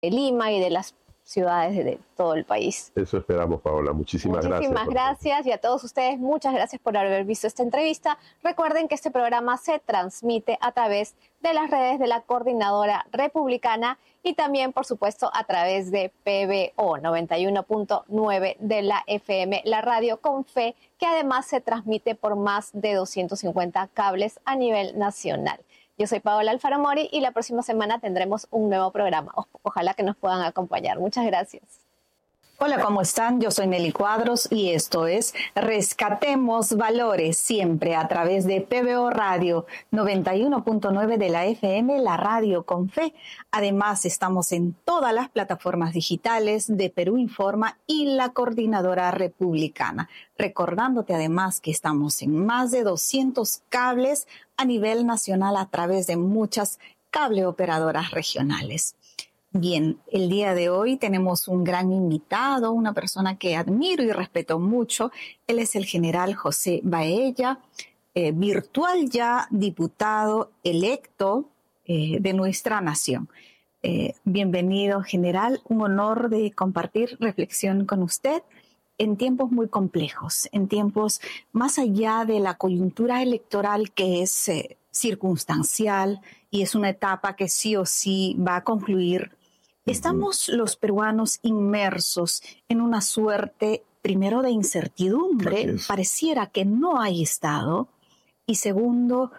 Lima y de las ciudades de todo el país. Eso esperamos, Paola. Muchísimas gracias. Muchísimas gracias y a todos ustedes muchas gracias por haber visto esta entrevista. Recuerden que este programa se transmite a través de las redes de la Coordinadora Republicana y también, por supuesto, a través de PBO 91.9 de la FM, la radio con fe, que además se transmite por más de 250 cables a nivel nacional. Yo soy Paola Alfaro Mori y la próxima semana tendremos un nuevo programa. Ojalá que nos puedan acompañar. Muchas gracias. Hola, ¿cómo están? Yo soy Nelly Cuadros y esto es Rescatemos Valores, siempre a través de PBO Radio 91.9 de la FM, la radio con fe. Además, estamos en todas las plataformas digitales de Perú Informa y la Coordinadora Republicana. Recordándote además que estamos en más de 200 cables a nivel nacional a través de muchas cable operadoras regionales. Bien, el día de hoy tenemos un gran invitado, una persona que admiro y respeto mucho. Él es el general José Baella, virtual ya diputado electo de nuestra nación. Bienvenido, general. Un honor de compartir reflexión con usted en tiempos muy complejos, en tiempos más allá de la coyuntura electoral que es circunstancial y es una etapa que sí o sí va a concluir. Estamos los peruanos inmersos en una suerte, primero, de incertidumbre, pareciera que no hay Estado, y segundo,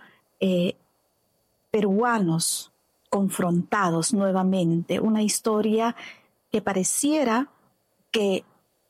peruanos confrontados nuevamente, una historia que pareciera que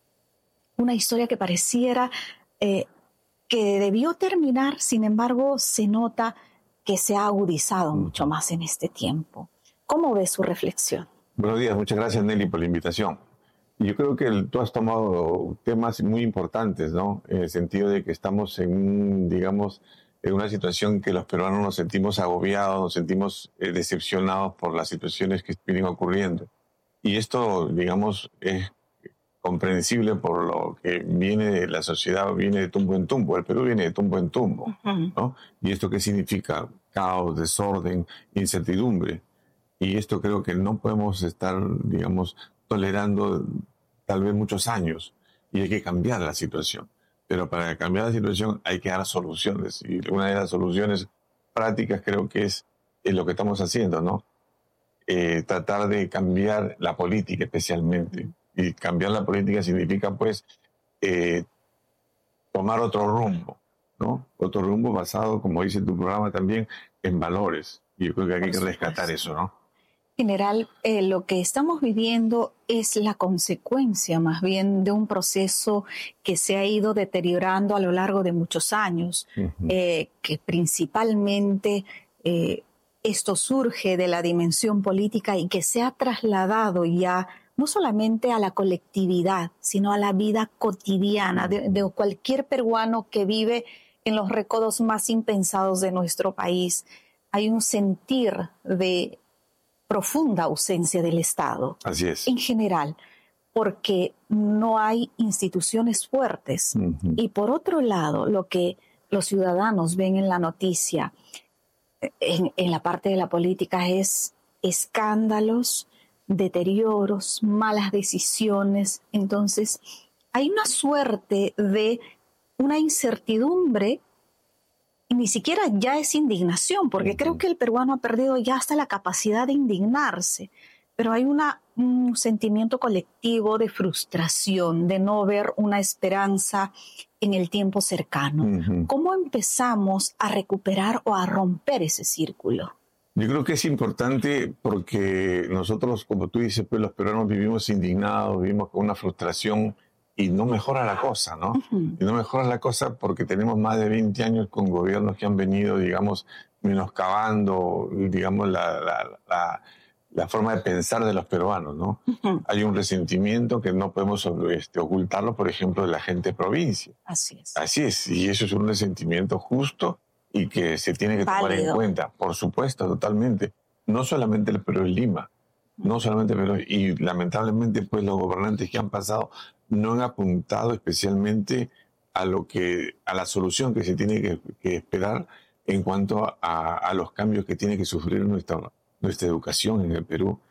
debió terminar, sin embargo, se nota que se ha agudizado mucho más en este tiempo. ¿Cómo ve su reflexión? Buenos días, muchas gracias, Nelly, por la invitación. Yo creo que tú has tomado temas muy importantes, ¿no? En el sentido de que estamos en una situación que los peruanos nos sentimos agobiados, nos sentimos decepcionados por las situaciones que vienen ocurriendo. Y esto, digamos, es comprensible por lo que viene de la sociedad, viene de tumbo en tumbo. El Perú viene de tumbo en tumbo, ¿no? ¿Y esto qué significa? Caos, desorden, incertidumbre. Y esto creo que no podemos estar, digamos, tolerando tal vez muchos años. Y hay que cambiar la situación. Pero para cambiar la situación hay que dar soluciones. Y una de las soluciones prácticas creo que es lo que estamos haciendo, ¿no? Tratar de cambiar la política especialmente. Y cambiar la política significa, pues, tomar otro rumbo, ¿no? Otro rumbo basado, como dice tu programa también, en valores. Y yo creo que hay que rescatar eso, ¿no? General, lo que estamos viviendo es la consecuencia más bien de un proceso que se ha ido deteriorando a lo largo de muchos años, que principalmente esto surge de la dimensión política y que se ha trasladado ya no solamente a la colectividad, sino a la vida cotidiana de cualquier peruano que vive en los recodos más impensados de nuestro país. Hay un sentir de profunda ausencia del Estado. Así es. En general, porque no hay instituciones fuertes. Y por otro lado, lo que los ciudadanos ven en la noticia, en la parte de la política, es escándalos, deterioros, malas decisiones. Entonces, hay una suerte de una incertidumbre. Y ni siquiera ya es indignación, porque creo que el peruano ha perdido ya hasta la capacidad de indignarse. Pero hay un sentimiento colectivo de frustración, de no ver una esperanza en el tiempo cercano. ¿Cómo empezamos a recuperar o a romper ese círculo? Yo creo que es importante porque nosotros, como tú dices, pues los peruanos vivimos indignados, vivimos con una frustración. Y no mejora la cosa, ¿no? Y no mejora la cosa porque tenemos más de 20 años con gobiernos que han venido, digamos, menoscabando, digamos, la forma de pensar de los peruanos, ¿no? Hay un resentimiento que no podemos ocultarlo, por ejemplo, de la gente de provincia. Así es. Así es, y eso es un resentimiento justo y que se tiene que tomar en cuenta. Por supuesto, totalmente. No solamente el Perú y Lima, no solamente Perú, y lamentablemente, pues, los gobernantes que han pasado no han apuntado especialmente a la solución que se tiene que esperar en cuanto a los cambios que tiene que sufrir nuestra educación en el Perú.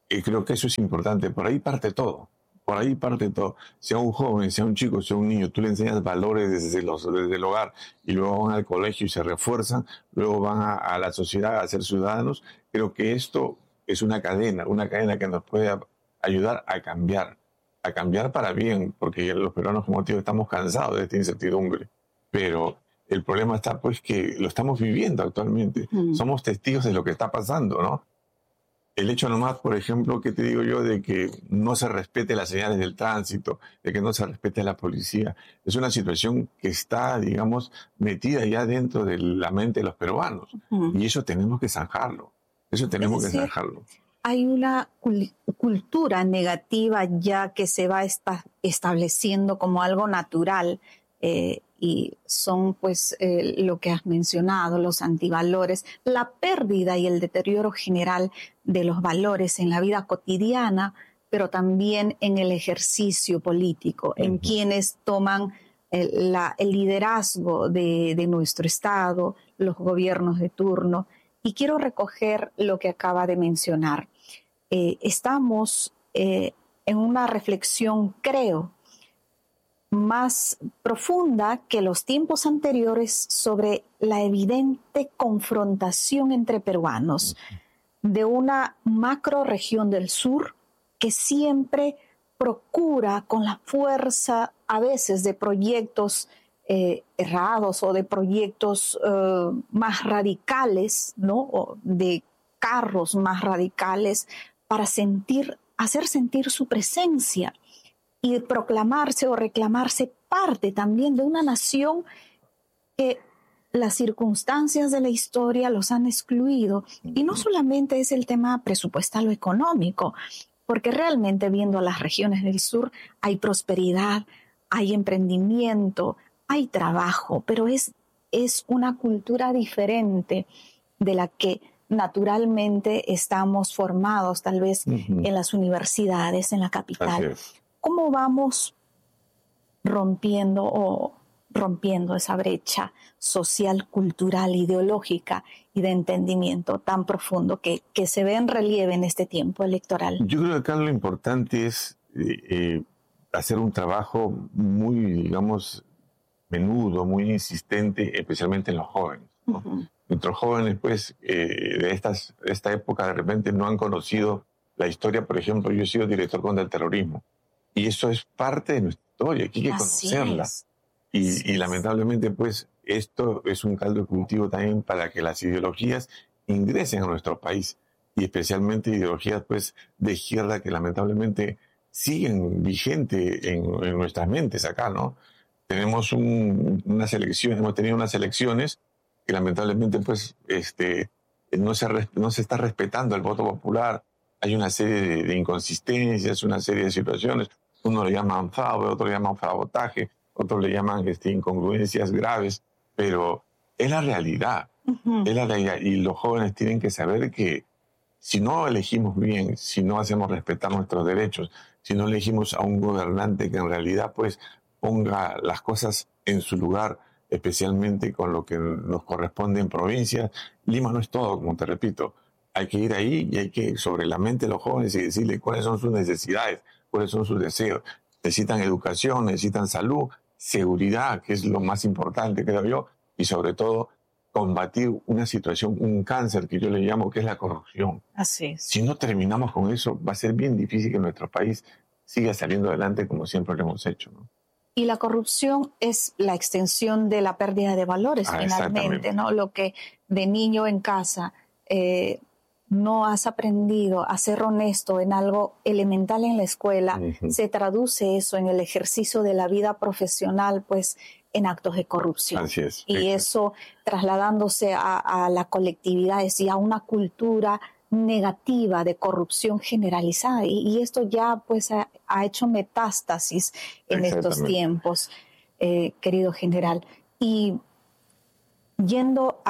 creo que eso es importante. Por ahí parte todo. Por ahí parte todo. Sea un joven, sea un chico, sea un niño, tú le enseñas valores desde el hogar y luego van al colegio y se refuerzan, luego van a la sociedad a ser ciudadanos. Creo que esto es una cadena que nos puede ayudar a cambiar para bien, porque los peruanos, como te digo, estamos cansados de esta incertidumbre. Pero el problema está pues que lo estamos viviendo actualmente. Somos testigos de lo que está pasando, ¿no? El hecho nomás, por ejemplo, que te digo yo, de que no se respete las señales del tránsito, de que no se respete a la policía, es una situación que está, digamos, metida ya dentro de la mente de los peruanos. Y eso tenemos que zanjarlo. Hay una cultura negativa ya que se va estableciendo como algo natural, y son pues lo que has mencionado, los antivalores, la pérdida y el deterioro general de los valores en la vida cotidiana, pero también en el ejercicio político, en quienes toman el liderazgo de nuestro Estado, los gobiernos de turno. Y quiero recoger lo que acaba de mencionar. Estamos en una reflexión, creo, más profunda que los tiempos anteriores sobre la evidente confrontación entre peruanos de una macroregión del sur que siempre procura con la fuerza a veces de proyectos errados o de proyectos más radicales, ¿no? O de carros más radicales para hacer sentir su presencia y proclamarse o reclamarse parte también de una nación que las circunstancias de la historia los han excluido. Y no solamente es el tema presupuestal o económico, porque realmente viendo las regiones del sur hay prosperidad, hay emprendimiento, hay trabajo, pero es una cultura diferente de la que naturalmente estamos formados tal vez en las universidades, en la capital. ¿Cómo vamos rompiendo esa brecha social, cultural, ideológica y de entendimiento tan profundo que se ve en relieve en este tiempo electoral? Yo creo que acá lo importante es hacer un trabajo muy, digamos, menudo, muy insistente, especialmente en los jóvenes, ¿no? Nuestros jóvenes, pues, de esta época, de repente no han conocido la historia. Por ejemplo, yo he sido director contra el terrorismo. Y eso es parte de nuestra historia, aquí hay que conocerla. Y lamentablemente, pues, esto es un caldo de cultivo también para que las ideologías ingresen a nuestro país, y especialmente ideologías, pues, de izquierda que lamentablemente siguen vigentes en nuestras mentes acá, ¿no? Tenemos hemos tenido unas elecciones que lamentablemente, pues, no se está respetando el voto popular. Hay una serie de inconsistencias, una serie de situaciones. Uno le llaman fraude, otro le llaman sabotaje, otros le llaman incongruencias graves, pero es la realidad. Es la realidad. Y los jóvenes tienen que saber que si no elegimos bien, si no hacemos respetar nuestros derechos, si no elegimos a un gobernante que en realidad pues ponga las cosas en su lugar, especialmente con lo que nos corresponde en provincias. Lima no es todo, como te repito. Hay que ir ahí y hay que sobre la mente de los jóvenes y decirles cuáles son sus necesidades, cuáles son sus deseos. Necesitan educación, necesitan salud, seguridad, que es lo más importante, creo yo, y sobre todo combatir una situación, un cáncer que yo le llamo, que es la corrupción. Así es. Si no terminamos con eso, va a ser bien difícil que nuestro país siga saliendo adelante como siempre lo hemos hecho, ¿no? Y la corrupción es la extensión de la pérdida de valores, finalmente, ¿no? Lo que de niño en casa no has aprendido a ser honesto en algo elemental en la escuela, se traduce eso en el ejercicio de la vida profesional, pues, en actos de corrupción. Así es. Y eso trasladándose a la colectividad, es decir, a una cultura negativa de corrupción generalizada. Y esto ya, pues, ha hecho metástasis en estos tiempos, querido general. Y yendo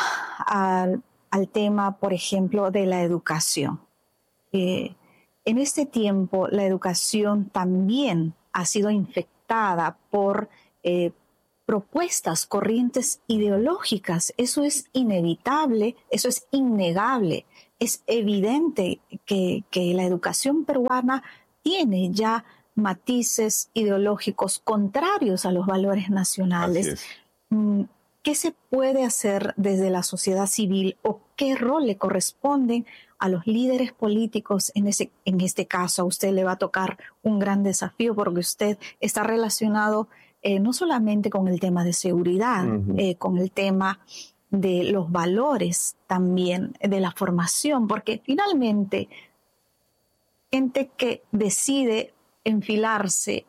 al tema, por ejemplo, de la educación. En este tiempo, la educación también ha sido infectada por propuestas, corrientes ideológicas. Eso es inevitable, eso es innegable. es evidente que la educación peruana tiene ya matices ideológicos contrarios a los valores nacionales. ¿Qué se puede hacer desde la sociedad civil o qué rol le corresponden a los líderes políticos en este caso? A usted le va a tocar un gran desafío porque usted está relacionado no solamente con el tema de seguridad, con el tema de los valores también, de la formación, porque finalmente gente que decide enfilarse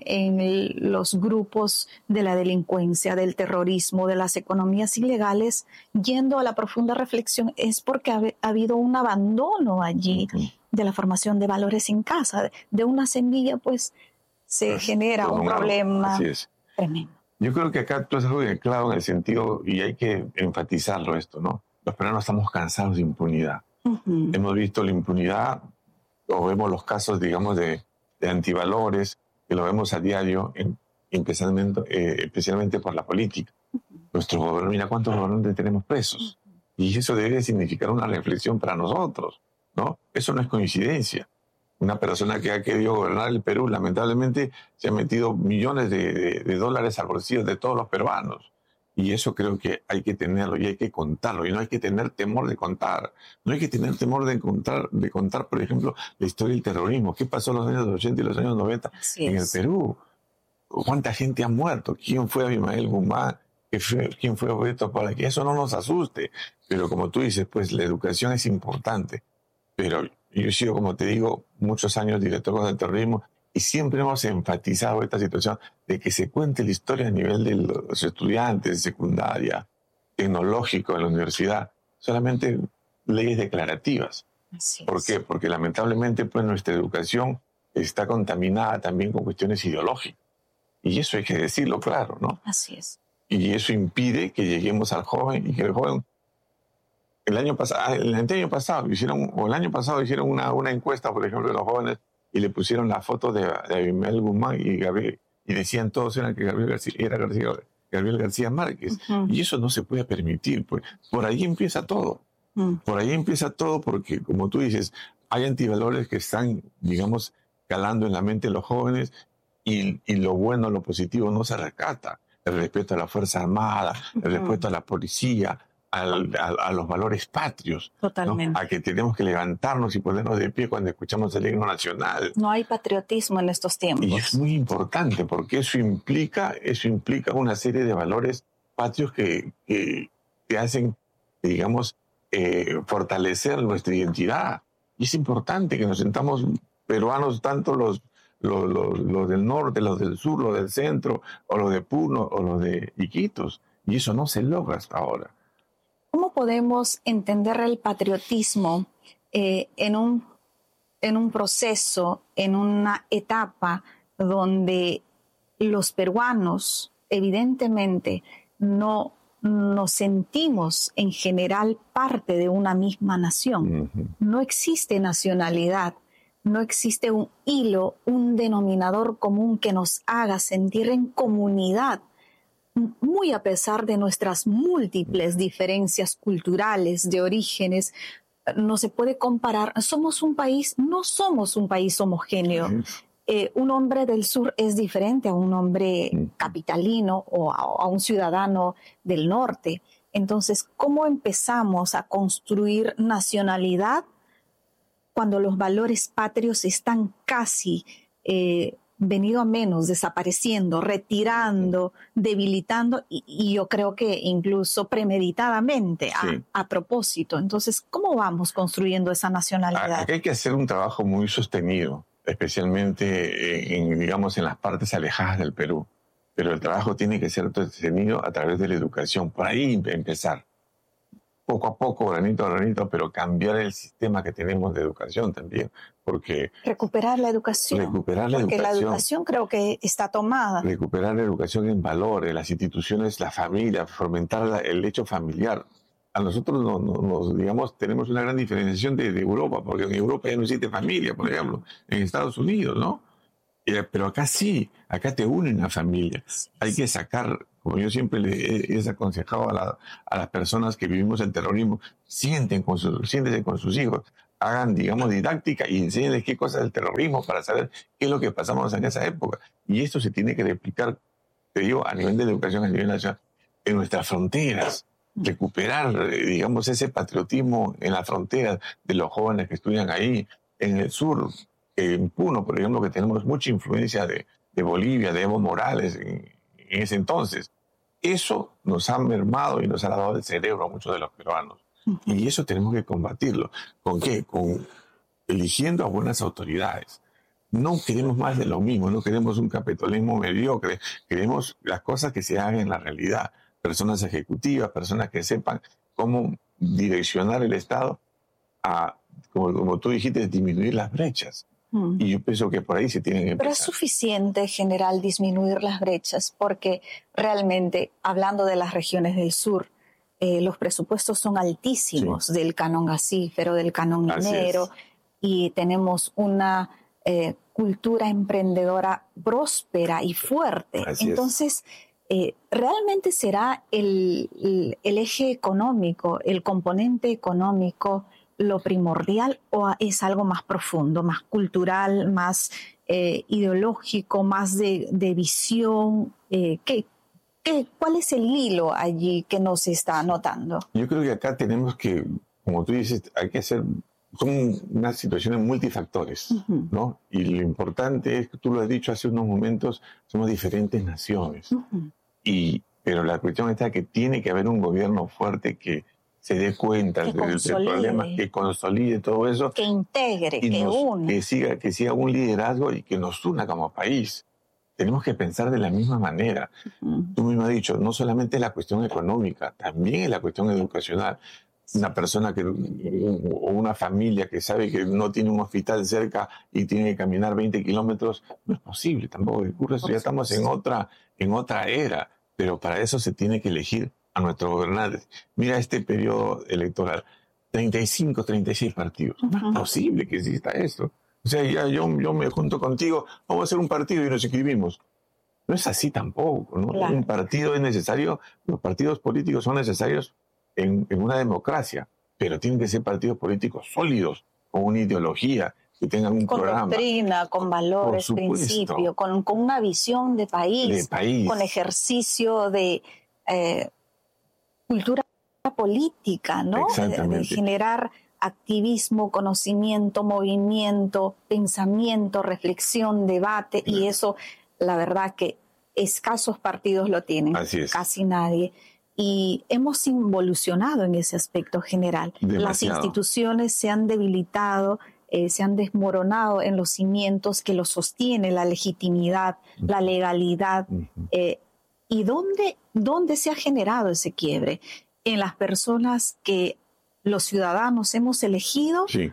en los grupos de la delincuencia, del terrorismo, de las economías ilegales, yendo a la profunda reflexión, es porque ha habido un abandono allí de la formación de valores en casa. De una semilla, pues, se genera un problema tremendo. Yo creo que acá tú has algo claro en el sentido, y hay que enfatizarlo esto, ¿no? Los peruanos estamos cansados de impunidad. Hemos visto la impunidad, o vemos los casos, digamos, de antivalores, que lo vemos a diario, especialmente por la política. Nuestros gobernantes, mira cuántos gobernantes tenemos presos. Y eso debe significar una reflexión para nosotros, ¿no? Eso no es coincidencia. Una persona que ha querido gobernar el Perú, lamentablemente, se ha metido millones de dólares al bolsillo de todos los peruanos. Y eso creo que hay que tenerlo y hay que contarlo. Y no hay que tener temor de contar. No hay que tener temor de contar, por ejemplo, la historia del terrorismo. ¿Qué pasó en los años 80 y los años 90 en el Perú? ¿Cuánta gente ha muerto? ¿Quién fue Abimael Guzmán? ¿Quién fue Roberto Pala? Que eso no nos asuste. Pero como tú dices, pues la educación es importante. Pero yo he sido, como te digo, muchos años director contra el terrorismo y siempre hemos enfatizado esta situación de que se cuente la historia a nivel de los estudiantes de secundaria, tecnológico, en la universidad, solamente leyes declarativas. ¿Por qué? Porque lamentablemente pues nuestra educación está contaminada también con cuestiones ideológicas. Y eso hay que decirlo claro, ¿no? Así es. Y eso impide que lleguemos al joven y que el joven... El año pasado hicieron una encuesta, por ejemplo, de los jóvenes y le pusieron la foto de Abimael Guzmán y decían todos que Gabriel García Márquez. Y eso no se puede permitir. Pues. Por ahí empieza todo. Por ahí empieza todo porque, como tú dices, hay antivalores que están, digamos, calando en la mente de los jóvenes y lo bueno, lo positivo no se rescata. El respeto a la Fuerza Armada, el respeto a la policía, a los valores patrios. Totalmente. ¿No? A que tenemos que levantarnos y ponernos de pie cuando escuchamos el himno nacional. No hay patriotismo en estos tiempos. Y es muy importante porque eso implica una serie de valores patrios que hacen, digamos, fortalecer nuestra identidad. Y es importante que nos sentamos peruanos, tanto los del norte, los del sur, los del centro, o los de Puno, o los de Iquitos. Y eso no se logra hasta ahora. ¿Cómo podemos entender el patriotismo en un proceso, en una etapa donde los peruanos evidentemente no nos sentimos en general parte de una misma nación? No existe nacionalidad, no existe un hilo, un denominador común que nos haga sentir en comunidad. Muy a pesar de nuestras múltiples diferencias culturales, de orígenes, no se puede comparar. No somos un país homogéneo. Un hombre del sur es diferente a un hombre capitalino o a un ciudadano del norte. Entonces, ¿cómo empezamos a construir nacionalidad cuando los valores patrios están casi venido a menos, desapareciendo, retirando, debilitando y yo creo que incluso premeditadamente, a propósito? Entonces, ¿cómo vamos construyendo esa nacionalidad? Aquí hay que hacer un trabajo muy sostenido, especialmente en las partes alejadas del Perú. Pero el trabajo tiene que ser sostenido a través de la educación. Por ahí empezar. Poco a poco, granito a granito, pero cambiar el sistema que tenemos de educación también, porque... Recuperar la educación. Porque la educación creo que está tomada. Recuperar la educación en valores, las instituciones, la familia, fomentar el hecho familiar. A nosotros digamos, tenemos una gran diferenciación de Europa, porque en Europa ya no existe familia, por ejemplo, en Estados Unidos, ¿no? Pero acá sí, acá te unen a familia. Hay que sacar como yo siempre le he desaconsejado a las personas que vivimos el terrorismo, siéntense con sus hijos, hagan, digamos, didáctica y enséñenles qué cosa es el terrorismo para saber qué es lo que pasamos en esa época. Y esto se tiene que replicar, te digo, a nivel de educación, a nivel nacional, en nuestras fronteras. Recuperar, digamos, ese patriotismo en las fronteras de los jóvenes que estudian ahí, en el sur, en Puno, por ejemplo, que tenemos mucha influencia de Bolivia, de Evo Morales en ese entonces. Eso nos ha mermado y nos ha lavado el cerebro a muchos de los peruanos. Y eso tenemos que combatirlo. ¿Con qué? Con eligiendo a buenas autoridades. No queremos más de lo mismo, no queremos un capitalismo mediocre, queremos las cosas que se hagan en la realidad. Personas ejecutivas, personas que sepan cómo direccionar el Estado a, como tú dijiste, disminuir las brechas. Y yo pienso que por ahí se tienen que empezar. Pero es suficiente, general, disminuir las brechas, porque realmente, hablando de las regiones del sur, los presupuestos son altísimos, sí, del canon gasífero, del canon minero, y tenemos una cultura emprendedora próspera y fuerte. Entonces, ¿realmente será el eje económico, el componente económico, lo primordial, o es algo más profundo, más cultural, más ideológico, más de visión? ¿Cuál es el hilo allí que nos está notando? Yo creo que acá tenemos que, como tú dices, hay que hacer, son unas situaciones multifactores, ¿no? Y lo importante es que tú lo has dicho hace unos momentos, somos diferentes naciones. Pero la cuestión está que tiene que haber un gobierno fuerte que se dé cuenta del problema, que consolide todo eso. Que integre, que una. Que siga un liderazgo y que nos una como país. Tenemos que pensar de la misma manera. Tú mismo has dicho, no solamente es la cuestión económica, también es la cuestión educacional. Una persona o una familia que sabe que no tiene un hospital cerca y tiene que caminar 20 kilómetros, no es posible, tampoco ocurre eso. Ya estamos en otra era, pero para eso se tiene que elegir a nuestros gobernantes. Mira este periodo electoral, 35, 36 partidos. No es posible que exista esto. O sea, ya yo me junto contigo, vamos a hacer un partido y nos inscribimos. No es así tampoco, ¿no? Claro. Un partido es necesario, los partidos políticos son necesarios en una democracia, pero tienen que ser partidos políticos sólidos, con una ideología, que tengan un programa. Con doctrina, con valores, principios, con una visión de país, con ejercicio de cultura política, ¿no? De generar activismo, conocimiento, movimiento, pensamiento, reflexión, debate, y eso, la verdad que escasos partidos lo tienen, casi nadie. Y hemos involucionado en ese aspecto general. Demasiado. Las instituciones se han debilitado, se han desmoronado en los cimientos que los sostiene la legitimidad, la legalidad. ¿Y dónde se ha generado ese quiebre? ¿En las personas que los ciudadanos hemos elegido? Sí.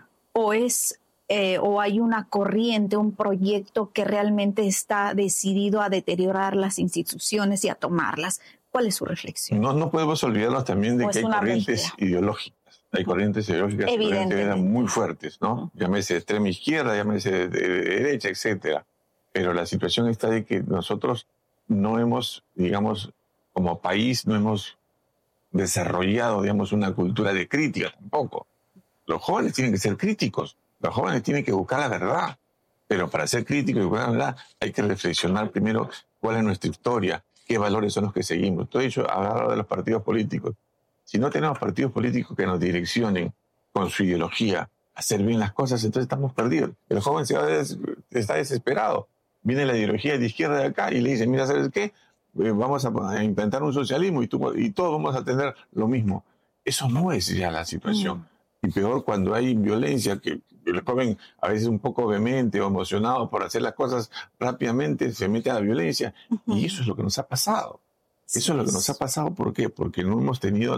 ¿O hay una corriente, un proyecto que realmente está decidido a deteriorar las instituciones y a tomarlas? ¿Cuál es su reflexión? No podemos olvidarnos también de que hay corrientes ideológicas. Hay corrientes ideológicas que muy fuertes, ¿no? Llámese de extrema izquierda, llámese de derecha, etcétera. Pero la situación está de que nosotros no hemos, digamos, como país, no hemos desarrollado, digamos, una cultura de crítica tampoco. Los jóvenes tienen que ser críticos, los jóvenes tienen que buscar la verdad. Pero para ser críticos y buscar la verdad hay que reflexionar primero cuál es nuestra historia, qué valores son los que seguimos. Todo ello hablado de los partidos políticos. Si no tenemos partidos políticos que nos direccionen con su ideología a hacer bien las cosas, entonces estamos perdidos. El joven está desesperado. Viene la ideología de izquierda de acá y le dice, mira, ¿sabes qué? Vamos a implantar un socialismo y todos vamos a tener lo mismo. Eso no es ya la situación. Y peor cuando hay violencia, que el joven a veces un poco vehemente o emocionado por hacer las cosas rápidamente se mete a la violencia. Y eso es lo que nos ha pasado. Eso es lo que nos ha pasado. ¿Por qué? Porque no hemos tenido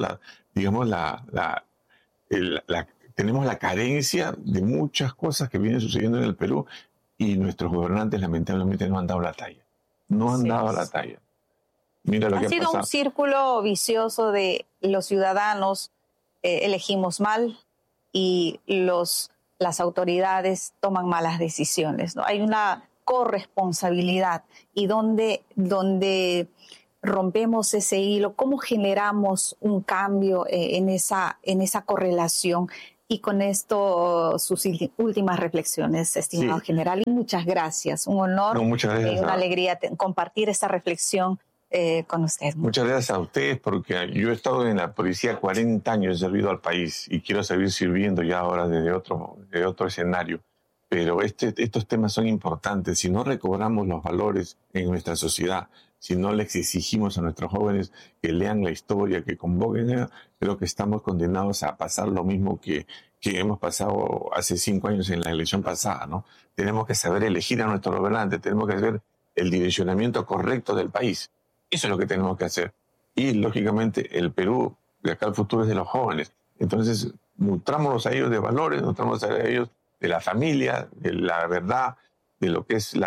tenemos la carencia de muchas cosas que vienen sucediendo en el Perú y nuestros gobernantes lamentablemente no han dado la talla. No han dado la talla. Mira lo que ha sido un círculo vicioso de los ciudadanos elegimos mal y las autoridades toman malas decisiones, ¿no? Hay una corresponsabilidad y donde rompemos ese hilo? ¿Cómo generamos un cambio en esa correlación? Y con esto, sus últimas reflexiones, estimado general. Y muchas gracias. Un honor y una alegría compartir esta reflexión con usted. Muchas gracias a ustedes, porque yo he estado en la policía 40 años, he servido al país y quiero seguir sirviendo ya ahora desde otro escenario. Pero estos temas son importantes. Si no recobramos los valores en nuestra sociedad, si no les exigimos a nuestros jóvenes que lean la historia, que convoquen, creo que estamos condenados a pasar lo mismo que hemos pasado hace 5 años en la elección pasada, ¿no? Tenemos que saber elegir a nuestros gobernantes, tenemos que hacer el direccionamiento correcto del país. Eso es lo que tenemos que hacer. Y, lógicamente, el Perú, de acá al futuro, es de los jóvenes. Entonces, nutrámonos a ellos de valores, nutrámonos a ellos de la familia, de la verdad, de lo que es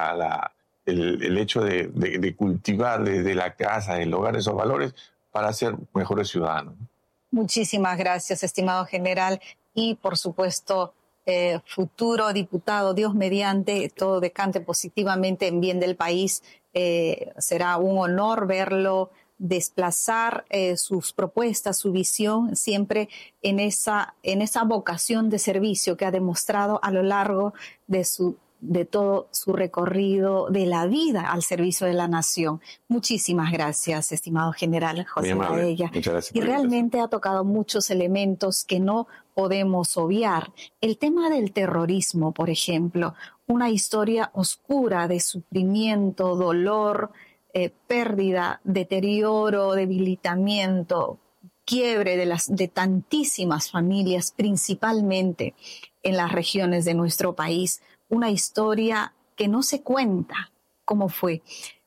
el hecho de cultivar desde la casa, del hogar, esos valores para ser mejores ciudadanos. Muchísimas gracias, estimado general. Y, por supuesto, futuro diputado, Dios mediante, todo decante positivamente en bien del país. Será un honor verlo desplazar sus propuestas, su visión, siempre en esa vocación de servicio que ha demostrado a lo largo de todo su recorrido de la vida al servicio de la nación. Muchísimas gracias, estimado general José Gaella. Muchas gracias. Y realmente ha tocado muchos elementos que no podemos obviar. El tema del terrorismo, por ejemplo, una historia oscura de sufrimiento, dolor, pérdida, deterioro, debilitamiento, quiebre de tantísimas familias, principalmente en las regiones de nuestro país. Una historia que no se cuenta cómo fue.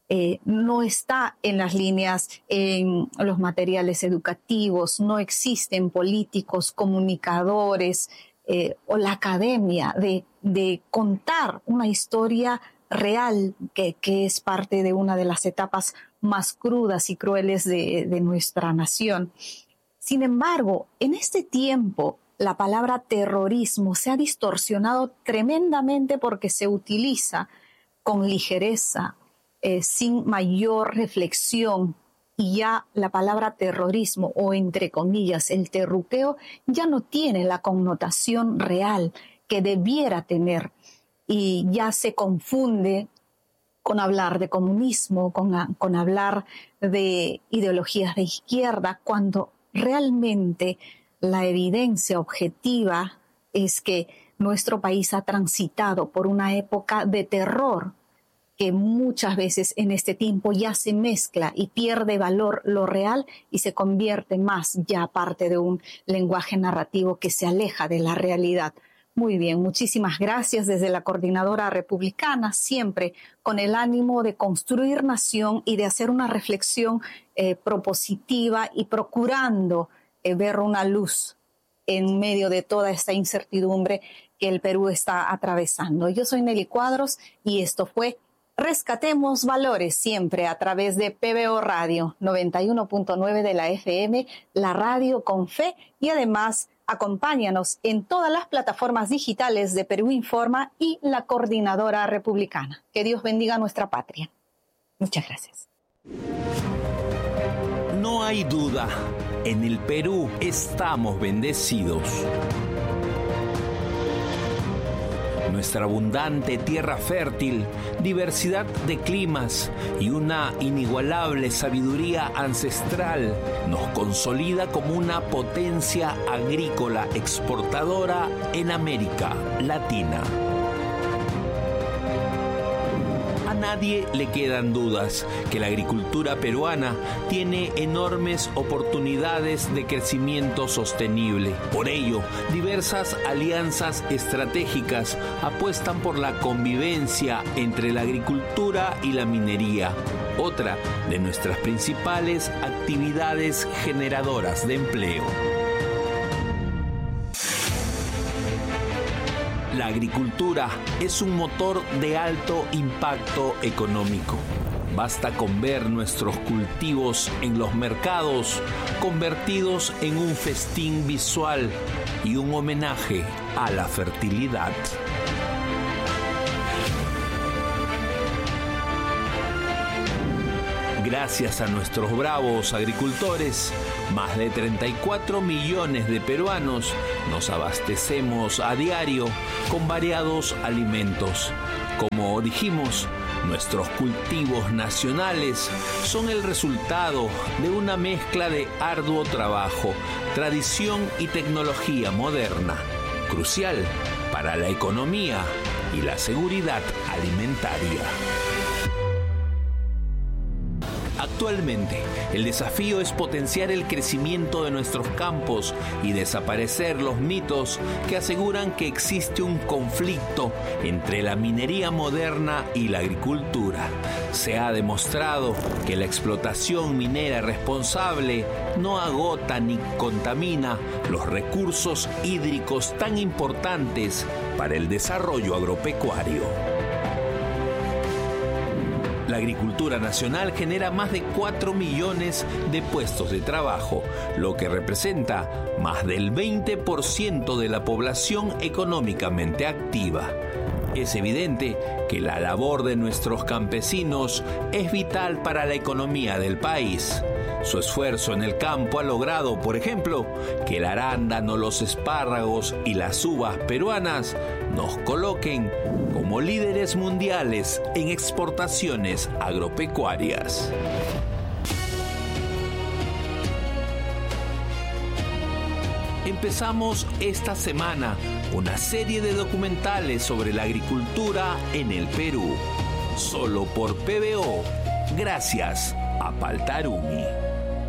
No está en las líneas, en los materiales educativos, no existen políticos, comunicadores o la academia de contar una historia real que es parte de una de las etapas más crudas y crueles de nuestra nación. Sin embargo, en este tiempo, la palabra terrorismo se ha distorsionado tremendamente porque se utiliza con ligereza, sin mayor reflexión, y ya la palabra terrorismo, o entre comillas, el terruqueo, ya no tiene la connotación real que debiera tener, y ya se confunde con hablar de comunismo, con hablar de ideologías de izquierda, cuando realmente la evidencia objetiva es que nuestro país ha transitado por una época de terror que muchas veces en este tiempo ya se mezcla y pierde valor lo real y se convierte más ya parte de un lenguaje narrativo que se aleja de la realidad. Muy bien, muchísimas gracias desde la Coordinadora Republicana, siempre con el ánimo de construir nación y de hacer una reflexión propositiva y procurando ver una luz en medio de toda esta incertidumbre que el Perú está atravesando. Yo soy Nelly Cuadros y esto fue Rescatemos Valores, siempre a través de PBO Radio 91.9 de la FM, la radio con fe, y además acompáñanos en todas las plataformas digitales de Perú Informa y la Coordinadora Republicana. Que Dios bendiga a nuestra patria. Muchas gracias. No hay duda, en el Perú estamos bendecidos. Nuestra abundante tierra fértil, diversidad de climas y una inigualable sabiduría ancestral nos consolida como una potencia agrícola exportadora en América Latina. A nadie le quedan dudas que la agricultura peruana tiene enormes oportunidades de crecimiento sostenible. Por ello, diversas alianzas estratégicas apuestan por la convivencia entre la agricultura y la minería, otra de nuestras principales actividades generadoras de empleo. La agricultura es un motor de alto impacto económico. Basta con ver nuestros cultivos en los mercados convertidos en un festín visual y un homenaje a la fertilidad. Gracias a nuestros bravos agricultores, más de 34 millones de peruanos nos abastecemos a diario con variados alimentos. Como dijimos, nuestros cultivos nacionales son el resultado de una mezcla de arduo trabajo, tradición y tecnología moderna, crucial para la economía y la seguridad alimentaria. Actualmente, el desafío es potenciar el crecimiento de nuestros campos y desaparecer los mitos que aseguran que existe un conflicto entre la minería moderna y la agricultura. Se ha demostrado que la explotación minera responsable no agota ni contamina los recursos hídricos tan importantes para el desarrollo agropecuario. La agricultura nacional genera más de 4 millones de puestos de trabajo, lo que representa más del 20% de la población económicamente activa. Es evidente que la labor de nuestros campesinos es vital para la economía del país. Su esfuerzo en el campo ha logrado, por ejemplo, que el arándano, los espárragos y las uvas peruanas nos coloquen como líderes mundiales en exportaciones agropecuarias. Empezamos esta semana una serie de documentales sobre la agricultura en el Perú, solo por PBO, gracias a Paltarumi.